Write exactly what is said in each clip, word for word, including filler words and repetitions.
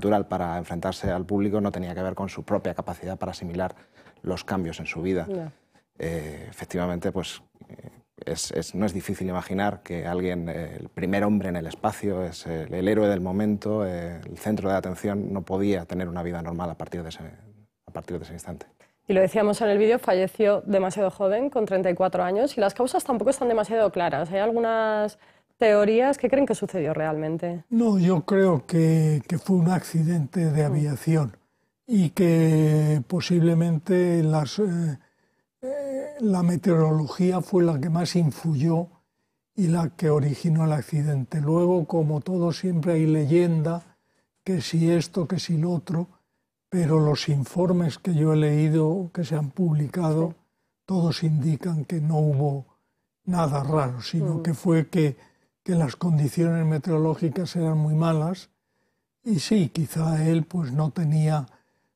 natural para enfrentarse al público no tenía que ver con su propia capacidad para asimilar los cambios en su vida. Yeah. Eh, efectivamente, pues eh, es, es, no es difícil imaginar que alguien, eh, el primer hombre en el espacio, es el, el héroe del momento, eh, el centro de atención, no podía tener una vida normal a partir de ese, a partir de ese instante. Y lo decíamos en el vídeo, falleció demasiado joven, con treinta y cuatro años, y las causas tampoco están demasiado claras. ¿Hay algunas teorías? ¿Qué creen que sucedió realmente? No, yo creo que, que fue un accidente de aviación y que posiblemente las, eh, eh, la meteorología fue la que más influyó y la que originó el accidente. Luego, como todo, siempre hay leyenda, que si esto, que si lo otro, pero los informes que yo he leído, que se han publicado, sí. todos indican que no hubo nada raro, sino mm. que fue que, que las condiciones meteorológicas eran muy malas y sí, quizá él pues no tenía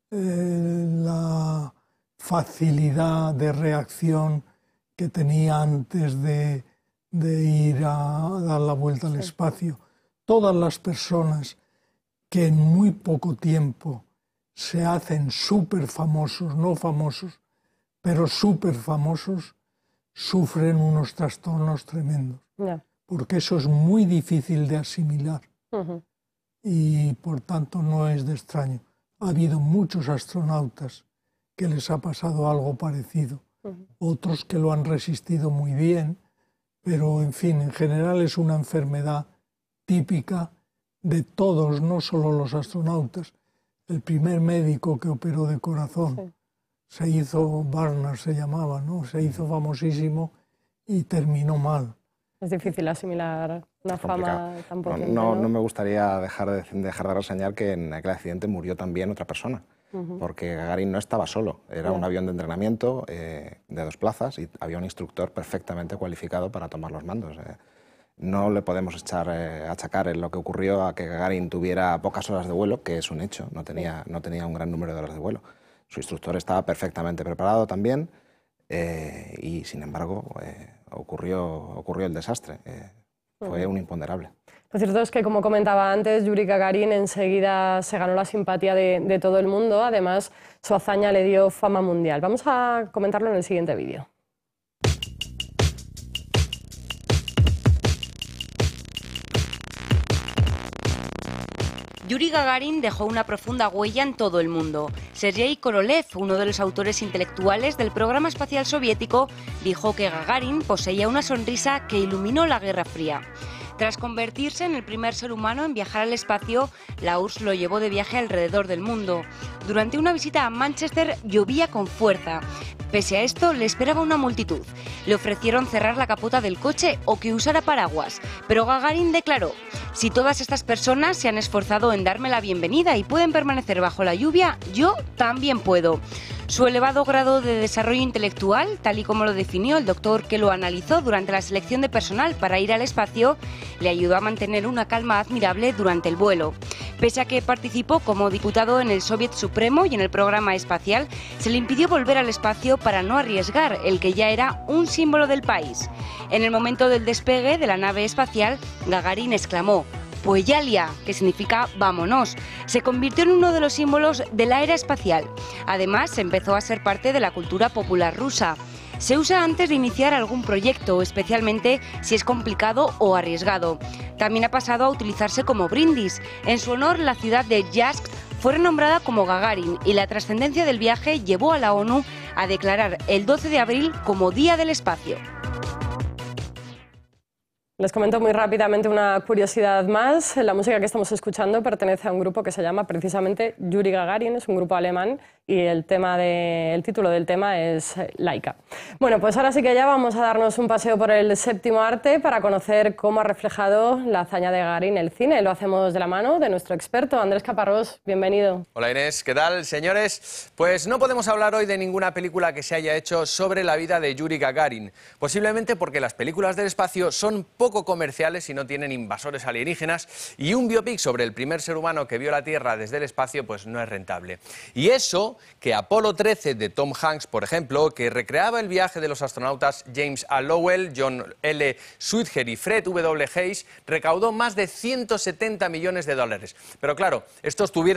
eh, la facilidad de reacción que tenía antes de, de ir a dar la vuelta al sí. espacio. Todas las personas que en muy poco tiempo se hacen súper famosos, no famosos, pero súper famosos, sufren unos trastornos tremendos. Yeah. Porque eso es muy difícil de asimilar. Uh-huh. Y por tanto no es de extraño. Ha habido muchos astronautas que les ha pasado algo parecido. Uh-huh. Otros que lo han resistido muy bien, pero en fin, en general es una enfermedad típica de todos, no solo los astronautas. El primer médico que operó de corazón, sí. se hizo, Barnard se llamaba, ¿no? Se hizo famosísimo y terminó mal. Es difícil asimilar una fama tan potente, no, no, ¿no? no me gustaría dejar de, dejar de reseñar que en aquel accidente murió también otra persona, uh-huh. porque Gagarin no estaba solo, era yeah. un avión de entrenamiento eh, de dos plazas y había un instructor perfectamente cualificado para tomar los mandos. Eh. No le podemos echar, eh, achacar en lo que ocurrió a que Gagarin tuviera pocas horas de vuelo, que es un hecho, no tenía, no tenía un gran número de horas de vuelo. Su instructor estaba perfectamente preparado también eh, y, sin embargo, eh, ocurrió, ocurrió el desastre. Eh, fue un imponderable. Lo cierto es que, como comentaba antes, Yuri Gagarin enseguida se ganó la simpatía de, de todo el mundo. Además, su hazaña le dio fama mundial. Vamos a comentarlo en el siguiente vídeo. Yuri Gagarin dejó una profunda huella en todo el mundo. Sergei Korolev, uno de los autores intelectuales del programa espacial soviético, dijo que Gagarin poseía una sonrisa que iluminó la Guerra Fría. Tras convertirse en el primer ser humano en viajar al espacio, la U R S S lo llevó de viaje alrededor del mundo. Durante una visita a Manchester llovía con fuerza. Pese a esto, le esperaba una multitud. Le ofrecieron cerrar la capota del coche o que usara paraguas, pero Gagarin declaró: si todas estas personas se han esforzado en darme la bienvenida y pueden permanecer bajo la lluvia, yo también puedo. Su elevado grado de desarrollo intelectual, tal y como lo definió el doctor que lo analizó durante la selección de personal para ir al espacio, le ayudó a mantener una calma admirable durante el vuelo. Pese a que participó como diputado en el Soviet Supremo y en el programa espacial, se le impidió volver al espacio para no arriesgar el que ya era un símbolo del país. En el momento del despegue de la nave espacial, Gagarin exclamó: Pueyalia, que significa vámonos, se convirtió en uno de los símbolos de la era espacial. Además, empezó a ser parte de la cultura popular rusa. Se usa antes de iniciar algún proyecto, especialmente si es complicado o arriesgado. También ha pasado a utilizarse como brindis. En su honor, la ciudad de Yazd fue renombrada como Gagarin y la trascendencia del viaje llevó a la ONU a declarar el doce de abril como Día del Espacio. Les comento muy rápidamente una curiosidad más. La música que estamos escuchando pertenece a un grupo que se llama precisamente Yuri Gagarin, es un grupo alemán y el, tema de, el título del tema es Laika. Bueno, pues ahora sí que ya vamos a darnos un paseo por el séptimo arte para conocer cómo ha reflejado la hazaña de Gagarin el cine. Lo hacemos de la mano de nuestro experto, Andrés Caparrós. Bienvenido. Hola Inés, ¿qué tal, señores? Pues no podemos hablar hoy de ninguna película que se haya hecho sobre la vida de Yuri Gagarin, posiblemente porque las películas del espacio son poco comerciales y no tienen invasores alienígenas, y un biopic sobre el primer ser humano que vio la Tierra desde el espacio pues no es rentable. Y eso que Apolo trece de Tom Hanks, por ejemplo, que recreaba el viaje de los astronautas James A. Lowell, John L. Switzer y Fred W. Hayes, recaudó más de ciento setenta millones de dólares. Pero claro, estos tuvieron